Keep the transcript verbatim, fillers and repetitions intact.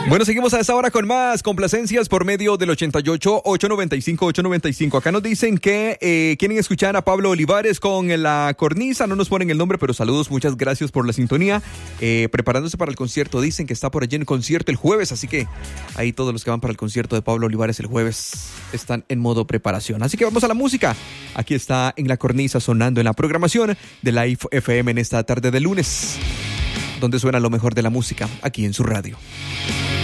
Bueno, seguimos a esta hora con más complacencias por medio del ochenta y ocho, ochocientos noventa y cinco, ochocientos noventa y cinco. Acá nos dicen que eh, quieren escuchar a Pablo Olivares con la cornisa. No nos ponen el nombre, pero saludos, muchas gracias por la sintonía. Eh, preparándose para el concierto. Dicen que está por allí en concierto el jueves, así que ahí todos los que van para el concierto de Pablo Olivares el jueves están en modo preparación. Así que vamos a la música. Aquí está en la cornisa sonando en la programación de la F M en esta tarde de lunes, donde suena lo mejor de la música aquí en su radio.